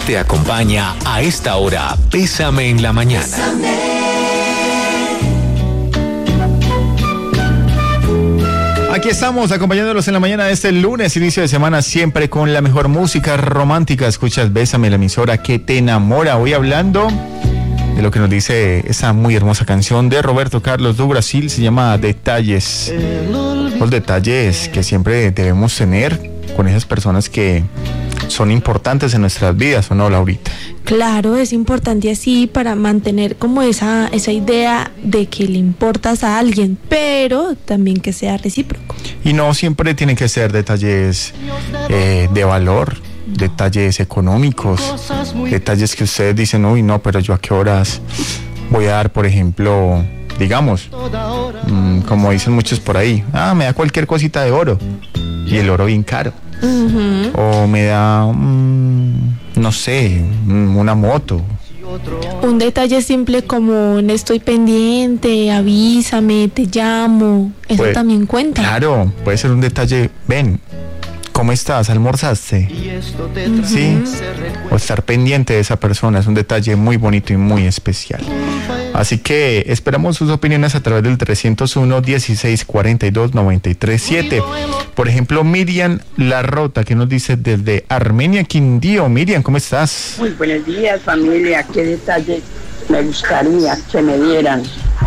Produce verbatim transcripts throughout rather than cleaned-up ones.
Te acompaña a esta hora Bésame en la mañana. Aquí estamos acompañándolos en la mañana de este lunes, inicio de semana, siempre con la mejor música romántica. Escuchas Bésame, la emisora que te enamora. Hoy hablando de lo que nos dice esa muy hermosa canción de Roberto Carlos do Brasil, se llama Detalles. Los detalles que siempre debemos tener con esas personas que son importantes en nuestras vidas, ¿o no, Laurita? Claro, es importante así para mantener como esa, esa idea de que le importas a alguien, pero también que sea recíproco. Y no siempre tienen que ser detalles eh, de valor, detalles económicos, detalles que ustedes dicen, uy, no, pero yo a qué horas voy a dar, por ejemplo, digamos, mmm, como dicen muchos por ahí, ah, me da cualquier cosita de oro, y el oro bien caro. Uh-huh. O me da, um, no sé, una moto. Un detalle simple como no estoy pendiente, avísame, te llamo, eso pues, también cuenta. Claro, puede ser un detalle, ven, ¿cómo estás? ¿Almorzaste? Uh-huh. Sí, o estar pendiente de esa persona es un detalle muy bonito y muy especial. Así que esperamos sus opiniones a través del trescientos uno, dieciséis cuarenta y dos, noventa y tres siete. Por ejemplo, Miriam La Rota, que nos dice desde Armenia, Quindío. Miriam, ¿cómo estás? Muy buenos días, familia. Qué detalle me gustaría que me dieran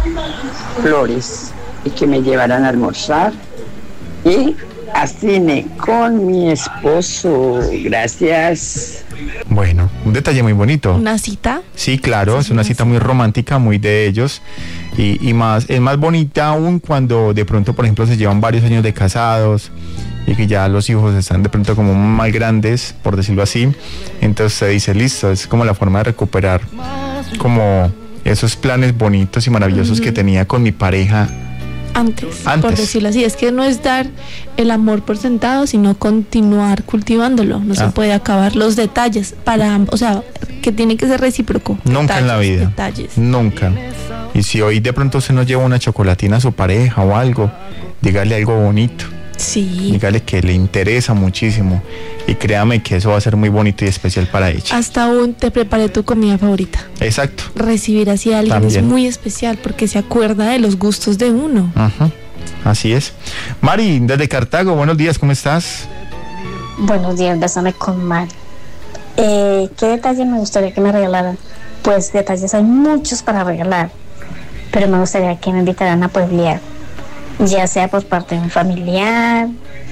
flores y que me llevaran a almorzar y a cine con mi esposo. Gracias. Bueno, un detalle muy bonito. ¿Una cita? Sí, claro, es una cita muy romántica, muy de ellos. Y, y más, es más bonita aún cuando de pronto, por ejemplo, se llevan varios años de casados y que ya los hijos están de pronto como más grandes, por decirlo así. Entonces se dice, listo, es como la forma de recuperar como esos planes bonitos y maravillosos uh-huh. que tenía con mi pareja. Antes, Antes, por decirlo así, es que no es dar el amor por sentado, sino continuar cultivándolo. No ah. se puede acabar los detalles para, o sea, que tiene que ser recíproco. Nunca detalles, en la vida, detalles. Nunca. Y si hoy de pronto se nos lleva una chocolatina a su pareja o algo, dígale algo bonito. Sí. Dígale que le interesa muchísimo y créame que eso va a ser muy bonito y especial para ella. Hasta aún te preparé tu comida favorita. Exacto. Recibir así a alguien También. Es muy especial porque se acuerda de los gustos de uno. Ajá. Así es. Mari, desde Cartago, buenos días, ¿cómo estás? Buenos días, Bésame con Mari. Eh, ¿Qué detalle me gustaría que me regalaran? Pues detalles hay muchos para regalar, pero me gustaría que me invitaran a pueblear, ya sea por parte de un familiar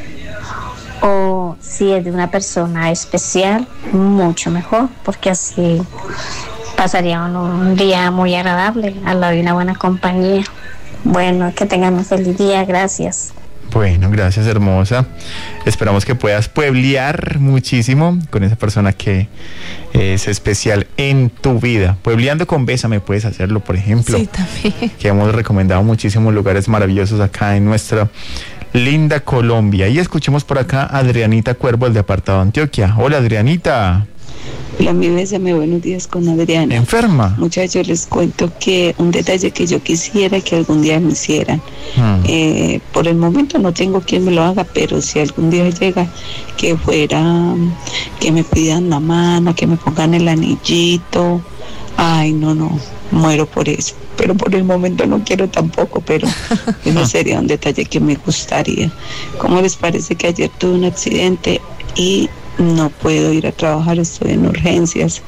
o si es de una persona especial, mucho mejor, porque así pasaría un, un día muy agradable al lado de una buena compañía. Bueno, que tengan un feliz día, gracias. Bueno, gracias, hermosa. Esperamos que puedas pueblear muchísimo con esa persona que es especial en tu vida. Puebleando con Bésame puedes hacerlo, por ejemplo. Sí, también. Que hemos recomendado muchísimos lugares maravillosos acá en nuestra linda Colombia. Y escuchemos por acá a Adrianita Cuervo, del departamento de Antioquia. Hola, Adrianita. Hola, mi Bésame, buenos días con Adriana. ¿Enferma? Muchachos, les cuento que un detalle que yo quisiera que algún día me hicieran. Hmm. Eh, por el momento no tengo quien me lo haga, pero si algún día llega, que fuera, que me pidan la mano, que me pongan el anillito. Ay, no, no, muero por eso. Pero por el momento no quiero tampoco, pero eso sería un detalle que me gustaría. ¿Cómo les parece que ayer tuve un accidente y no puedo ir a trabajar, estoy en urgencias?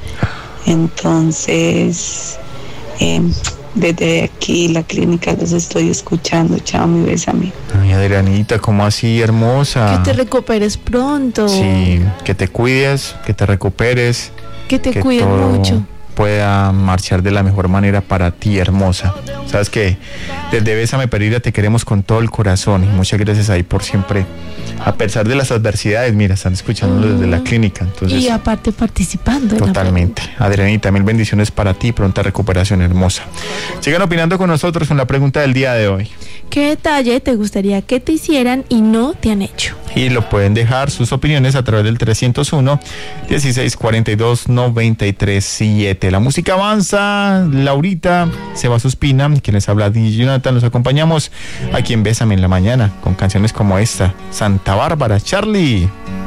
Entonces, eh, desde aquí, la clínica, los estoy escuchando. Chao, mi Bésame. Ay, Adrianita, ¿cómo así, hermosa? Que te recuperes pronto. Sí, que te cuides, que te recuperes. Que te cuides mucho. Pueda marchar de la mejor manera para ti, hermosa. Sabes que desde Bésame Pereira te queremos con todo el corazón y muchas gracias ahí por siempre, a pesar de las adversidades. Mira, están escuchando uh, desde la clínica, entonces, y aparte participando. Totalmente. Adrianita, mil bendiciones para ti, pronta recuperación, hermosa. Sigan opinando con nosotros con la pregunta del día de hoy. ¿Qué detalle te gustaría que te hicieran y no te han hecho? Y lo pueden dejar sus opiniones a través del trescientos uno, dieciséis cuarenta y dos, noventa y tres siete. La música avanza. Laurita, Seba Suspina, quien les habla, D J Jonathan, los acompañamos aquí en Bésame en la mañana con canciones como esta, Santa Bárbara, Charlie.